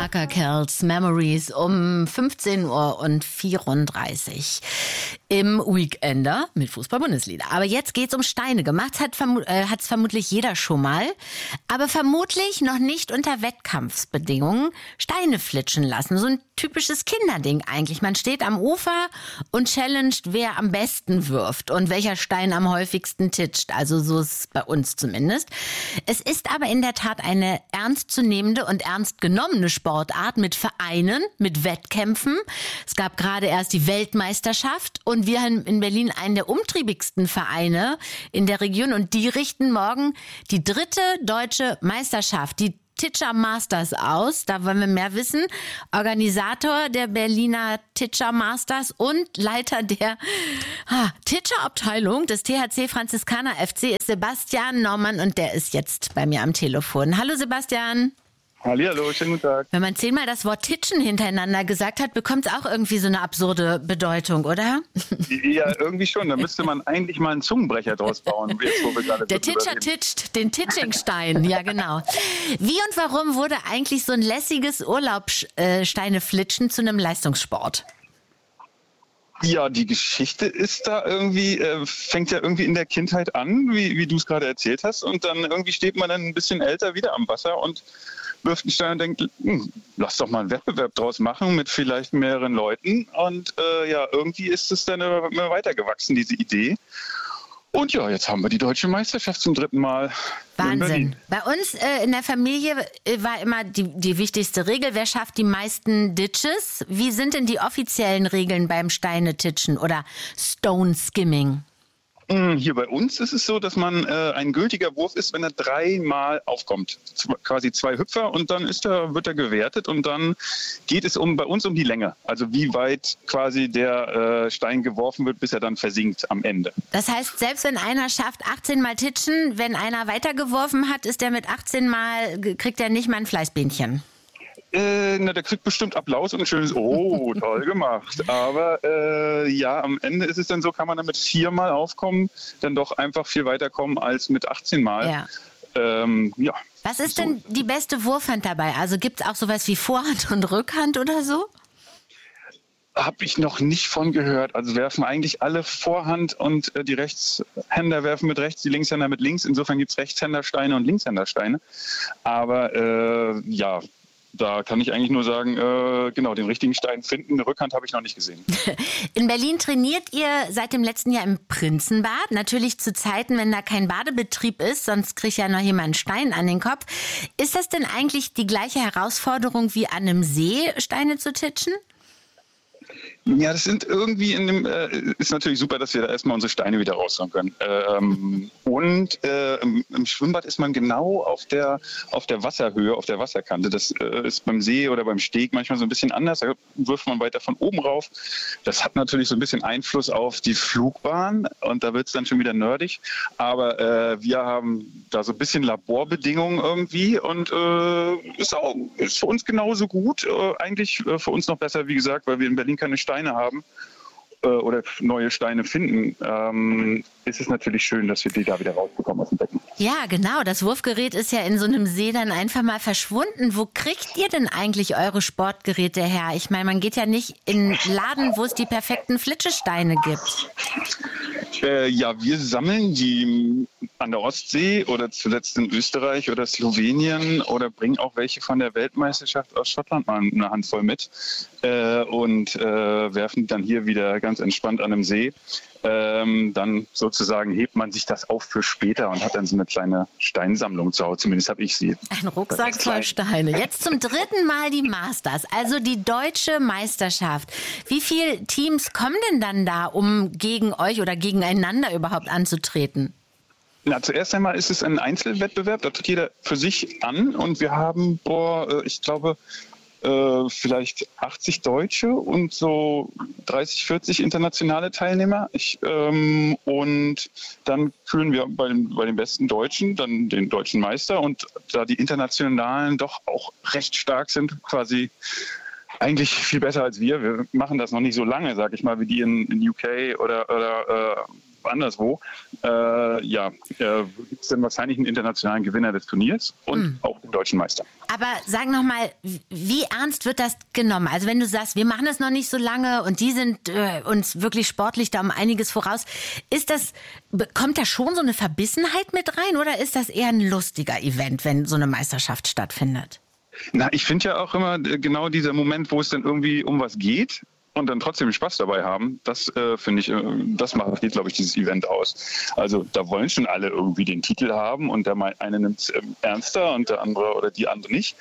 Ackerkerls Memories um 15:34 Uhr im Weekender mit Fußball-Bundesliga. Aber jetzt geht's um Steine. Gemacht hat's vermutlich jeder schon mal, aber vermutlich noch nicht unter Wettkampfsbedingungen Steine flitschen lassen. So ein typisches Kinderding eigentlich. Man steht am Ufer und challenged, wer am besten wirft und welcher Stein am häufigsten titscht. Also so ist es bei uns zumindest. Es ist aber in der Tat eine ernstzunehmende und ernst genommene Sportart mit Vereinen, mit Wettkämpfen. Es gab gerade erst die Weltmeisterschaft und wir haben in Berlin einen der umtriebigsten Vereine in der Region und die richten morgen die 3. deutsche Meisterschaft, die Titscher Masters aus. Da wollen wir mehr wissen. Organisator der Berliner Titscher Masters und Leiter der Titscher-Abteilung des THC Franziskaner FC ist Sebastian Normann und der ist jetzt bei mir am Telefon. Hallo Sebastian. Hallihallo, schönen guten Tag. Wenn man 10-mal das Wort Titschen hintereinander gesagt hat, bekommt es auch irgendwie so eine absurde Bedeutung, oder? Ja, irgendwie schon. Da müsste man eigentlich mal einen Zungenbrecher draus bauen. Jetzt, wo wir gerade der Titscher titscht, den Titchingstein, ja genau. Wie und warum wurde eigentlich so ein lässiges Urlaubssteineflitschen zu einem Leistungssport? Ja, die Geschichte ist da irgendwie, fängt ja irgendwie in der Kindheit an, wie du es gerade erzählt hast. Und dann irgendwie steht man dann ein bisschen älter wieder am Wasser und wirft einen Stein und denkt, lass doch mal einen Wettbewerb draus machen mit vielleicht mehreren Leuten. Und irgendwie ist es dann immer weitergewachsen, diese Idee. Und ja, jetzt haben wir die deutsche Meisterschaft zum 3. Mal. Wahnsinn. Bei uns in der Familie war immer die wichtigste Regel, wer schafft die meisten Ditches? Wie sind denn die offiziellen Regeln beim Steinetitschen oder Stone Skimming? Hier bei uns ist es so, dass man ein gültiger Wurf ist, wenn er 3-mal aufkommt. Quasi 2 Hüpfer und dann wird er gewertet und dann geht es bei uns um die Länge. Also wie weit quasi der Stein geworfen wird, bis er dann versinkt am Ende. Das heißt, selbst wenn einer schafft 18 Mal Titschen, wenn einer weitergeworfen hat, ist der mit 18 Mal, kriegt er nicht mal ein Fleißbähnchen. Der kriegt bestimmt Applaus und ein schönes Oh, toll gemacht. Aber am Ende ist es dann so, kann man dann mit 4-mal aufkommen, dann doch einfach viel weiter kommen als mit 18 Mal. Ja. Was ist denn die beste Wurfhand dabei? Also gibt es auch sowas wie Vorhand und Rückhand oder so? Habe ich noch nicht von gehört. Also werfen eigentlich alle Vorhand und die Rechtshänder werfen mit rechts, die Linkshänder mit links. Insofern gibt es Rechtshändersteine und Linkshändersteine. Aber da kann ich eigentlich nur sagen, den richtigen Stein finden. Eine Rückhand habe ich noch nicht gesehen. In Berlin trainiert ihr seit dem letzten Jahr im Prinzenbad. Natürlich zu Zeiten, wenn da kein Badebetrieb ist, sonst kriegt ja noch jemand einen Stein an den Kopf. Ist das denn eigentlich die gleiche Herausforderung wie an einem See, Steine zu titschen? Ja, das sind irgendwie ist natürlich super, dass wir da erstmal unsere Steine wieder rausholen können. Im Schwimmbad ist man genau auf der Wasserhöhe, auf der Wasserkante. Das ist beim See oder beim Steg manchmal so ein bisschen anders. Da wirft man weiter von oben rauf. Das hat natürlich so ein bisschen Einfluss auf die Flugbahn und da wird es dann schon wieder nerdig. Aber wir haben da so ein bisschen Laborbedingungen irgendwie und ist für uns genauso gut. Eigentlich für uns noch besser, wie gesagt, weil wir in Berlin keine Steine haben oder neue Steine finden, ist es natürlich schön, dass wir die da wieder rausbekommen aus dem Becken. Ja, genau. Das Wurfgerät ist ja in so einem See dann einfach mal verschwunden. Wo kriegt ihr denn eigentlich eure Sportgeräte her? Ich meine, man geht ja nicht in einen Laden, wo es die perfekten Flitschesteine gibt. Wir sammeln die an der Ostsee oder zuletzt in Österreich oder Slowenien oder bringen auch welche von der Weltmeisterschaft aus Schottland mal eine Handvoll mit und werfen dann hier wieder ganz entspannt an einem See. Dann sozusagen hebt man sich das auf für später und hat dann so eine kleine Steinsammlung zu Hause. Zumindest habe ich sie. Ein Rucksack voll Steine. Jetzt zum 3. Mal die Masters, also die deutsche Meisterschaft. Wie viele Teams kommen denn dann da, um gegen euch oder gegeneinander überhaupt anzutreten? Na, zuerst einmal ist es ein Einzelwettbewerb, da tritt jeder für sich an und wir haben, ich glaube, vielleicht 80 Deutsche und so 30, 40 internationale Teilnehmer. Und dann küren wir bei den besten Deutschen dann den deutschen Meister. Und da die Internationalen doch auch recht stark sind, quasi eigentlich viel besser als wir. Wir machen das noch nicht so lange, sag ich mal, wie die in UK oder anderswo, gibt es dann wahrscheinlich einen internationalen Gewinner des Turniers und auch den deutschen Meister. Aber sag noch mal, wie ernst wird das genommen? Also wenn du sagst, wir machen es noch nicht so lange und die sind uns wirklich sportlich da um einiges voraus, kommt da schon so eine Verbissenheit mit rein oder ist das eher ein lustiger Event, wenn so eine Meisterschaft stattfindet? Na, ich finde ja auch immer genau dieser Moment, wo es dann irgendwie um was geht und dann trotzdem Spaß dabei haben, das finde ich, das macht, glaube ich, dieses Event aus. Also da wollen schon alle irgendwie den Titel haben und der eine nimmt es ernster und der andere oder die andere nicht.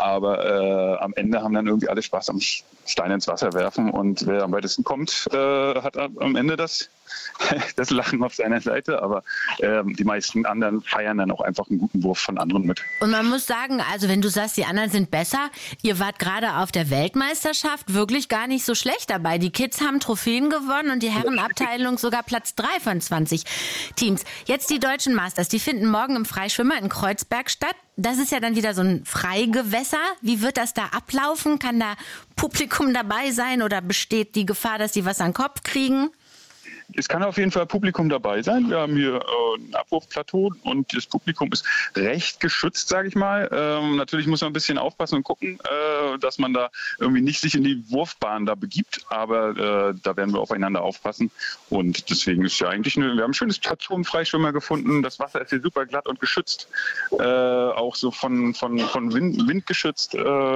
Aber am Ende haben dann irgendwie alle Spaß am Stein ins Wasser werfen und wer am weitesten kommt, hat am Ende das Lachen auf seiner Seite, aber die meisten anderen feiern dann auch einfach einen guten Wurf von anderen mit. Und man muss sagen, also wenn du sagst, die anderen sind besser, ihr wart gerade auf der Weltmeisterschaft wirklich gar nicht so schlecht dabei. Die Kids haben Trophäen gewonnen und die Herrenabteilung sogar Platz 3 von 20 Teams. Jetzt die deutschen Masters, die finden morgen im Freischwimmer in Kreuzberg statt. Das ist ja dann wieder so ein Freigewässer. Wie wird das da ablaufen? Kann da Publikum dabei sein oder besteht die Gefahr, dass die was an den Kopf kriegen? Es kann auf jeden Fall Publikum dabei sein. Wir haben hier ein Abwurfplateau und das Publikum ist recht geschützt, sage ich mal. Natürlich muss man ein bisschen aufpassen und gucken, dass man da irgendwie nicht sich in die Wurfbahn da begibt. Aber da werden wir aufeinander aufpassen. Und deswegen ist ja eigentlich wir haben ein schönes Plateau im Freischwimmer gefunden. Das Wasser ist hier super glatt und geschützt. Auch so von Wind geschützt.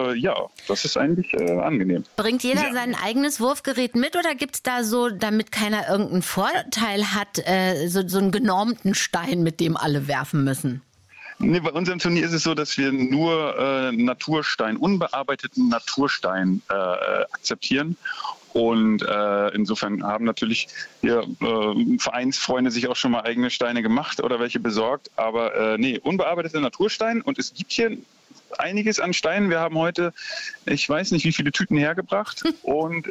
Das ist eigentlich angenehm. Bringt jeder sein eigenes Wurfgerät mit oder gibt es da so, damit keiner irgendeinen Vorteil hat, so einen genormten Stein, mit dem alle werfen müssen? Nee, bei unserem Turnier ist es so, dass wir nur Naturstein, unbearbeiteten Naturstein akzeptieren. Und insofern haben natürlich Vereinsfreunde sich auch schon mal eigene Steine gemacht oder welche besorgt. Aber unbearbeiteter Naturstein. Und es gibt hier einiges an Steinen. Wir haben heute, ich weiß nicht, wie viele Tüten hergebracht. Und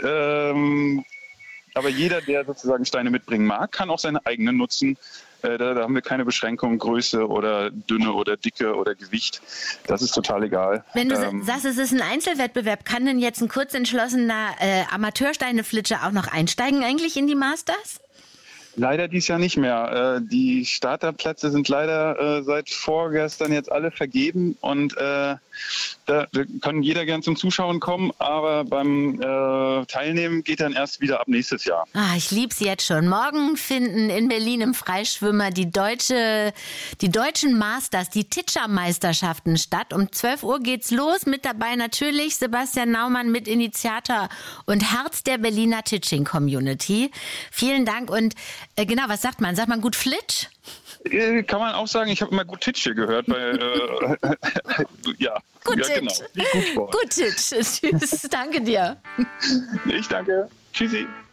aber jeder, der sozusagen Steine mitbringen mag, kann auch seine eigenen nutzen. Da haben wir keine Beschränkung, Größe oder Dünne oder Dicke oder Gewicht. Das ist total egal. Wenn du sagst, es ist ein Einzelwettbewerb, kann denn jetzt ein kurzentschlossener Amateursteineflitscher auch noch einsteigen eigentlich in die Masters? Leider dies Jahr nicht mehr. Die Starterplätze sind leider seit vorgestern jetzt alle vergeben und da kann jeder gern zum Zuschauen kommen, aber beim Teilnehmen geht dann erst wieder ab nächstes Jahr. Ich lieb's jetzt schon. Morgen finden in Berlin im Freischwimmer die deutschen Masters, die Titscher-Meisterschaften statt. Um 12 Uhr geht's los. Mit dabei natürlich Sebastian Naumann, Mitinitiator und Herz der Berliner Titching-Community. Vielen Dank und genau, was sagt man? Sagt man gut Flitsch? Kann man auch sagen, ich habe immer gut Titsche gehört. Gut genau. Gut Titsch. Tschüss, danke dir. Ich danke. Tschüssi.